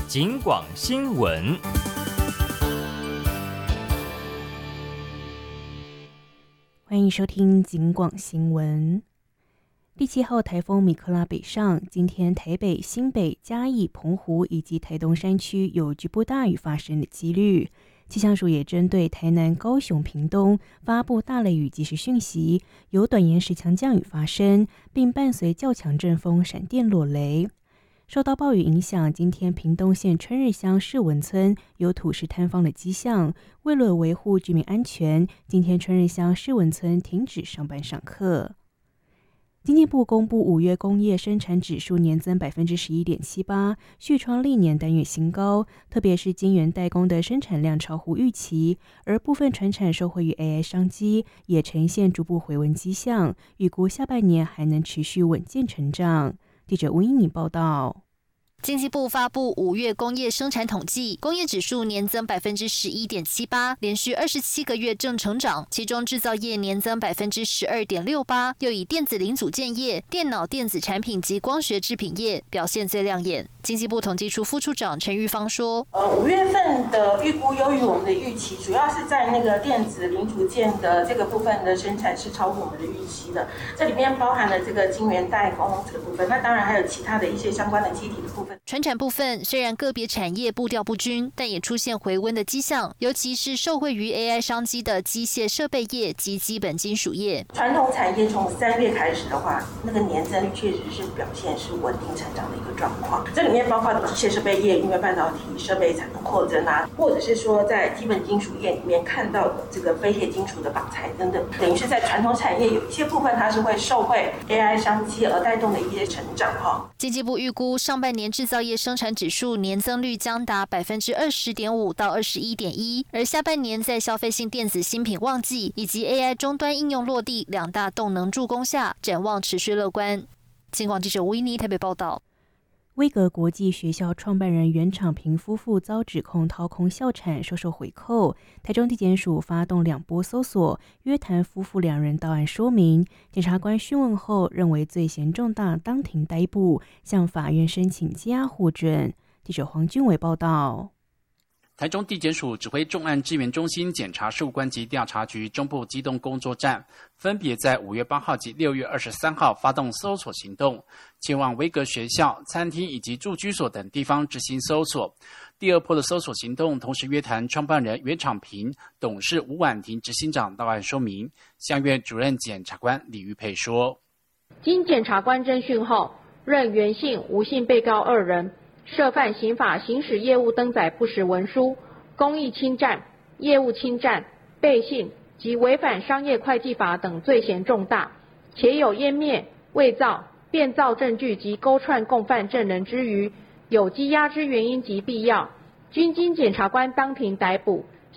警广新闻。 欢迎收听警广新闻。第7号台风米克拉北上，今天台北、新北、嘉义、澎湖以及台东山区有局部大雨发生的几率。气象署也针对台南、高雄、屏东发布大雷雨即时讯息，有短延时强降雨发生，并伴随较强阵风、闪电落雷。受到暴雨影响，今天屏东县春日乡士文村有土石坍方的迹象。为了维护居民安全，今天春日乡士文村停止上班上课。经济部公布5月工业生产指数年增 11.78%， 续创历年单月新高，特别是晶圆代工的生产量超乎预期，而部分传产受惠于 AI 商机，也呈现逐步回温迹象，预估下半年还能持续稳健成长。记者吴英妮报道。 经济部发布5月工业生产统计，工业指数年增 11.78%， 连续27个月正成长，其中制造业年增 12.68%， 又以电子零组件业、电脑电子产品及光学制品业表现最亮眼。经济部统计处副处长陈玉芳说 ，5月份的预估优于我们的预期，主要是在那个电子零组件的这个部分的生产是超乎我们的预期的，这里面包含了这个晶圆代工这个部分，那当然还有其他的一些相关的基体的部分。 传产部分虽然个别产业步调不均，但也出现回温的迹象，尤其是受惠于 AI 商机的机械设备业及基本金属业。 传统产业从3月开始的话，那个年增率确实是表现是稳定成长的一个状况。这里面包括机械设备业，因为半导体设备产能扩增啊，或者是说在基本金属业里面看到的这个非铁金属的绑材等等，等于是在传统产业有一些部分它是会受惠 AI 商机而带动的一些成长哈。 经济部预估上半年制造业生产指数年增率将达 20.5% 到 21.1%， 而下半年在消费性电子新品旺季以及 AI 终端应用落地两大动能助攻下，展望持续乐观。警广记者吴依妮台北报道。 威格国际学校创办人袁敞平夫妇遭指控掏空校产、收受回扣，台中地检署发动2波搜索，约谈夫妇2人到案说明。检察官讯问后认为罪嫌重大，当庭逮捕，向法院申请羁押获准。记者黄俊伟报道。 台中地检署指挥重案支援中心检察事务官及调查局中部机动工作站，分别在5月8号及6月23号发动搜索行动，前往威格学校、餐厅以及住居所等地方执行搜索。第2波的搜索行动同时约谈创办人袁敞平、董事吴婉婷执行长到案说明。相院主任检察官李玉佩说， 经检察官侦讯后，认袁姓、吴姓被告2人涉犯刑法行使业务登载不实文书、公益侵占、业务侵占、背信及违反商业会计法等罪嫌重大，且有湮灭、伪造、变造证据及勾串共犯证人之余，有羁押之原因及必要，均经检察官当庭逮捕，